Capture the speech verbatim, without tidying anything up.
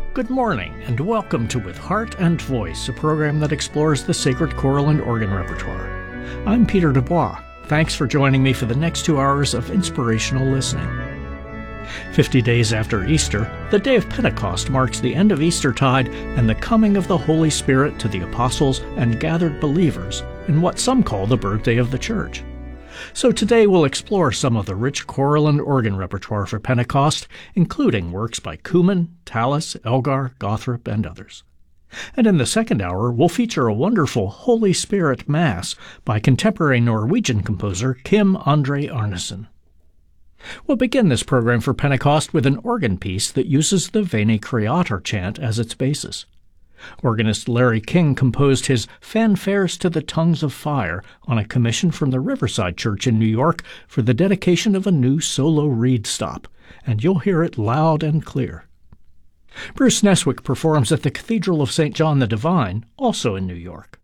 Good morning, and welcome to With Heart and Voice, a program that explores the sacred choral and organ repertoire. I'm Peter Dubois. Thanks for joining me for the next two hours of inspirational listening. Fifty days after Easter, the day of Pentecost marks the end of Eastertide and the coming of the Holy Spirit to the apostles and gathered believers in what some call the birthday of the Church. So today we'll explore some of the rich choral and organ repertoire for Pentecost, including works by Kuhlmann, Tallis, Elgar, Gotthard, and others. And in the second hour, we'll feature a wonderful Holy Spirit Mass by contemporary Norwegian composer Kim André Arnesen. We'll begin this program for Pentecost with an organ piece that uses the Veni Creator chant as its basis. Organist Larry King composed his Fanfares to the Tongues of Fire on a commission from the Riverside Church in New York for the dedication of a new solo reed stop, and you'll hear it loud and clear. Bruce Neswick performs at the Cathedral of Saint John the Divine, also in New York.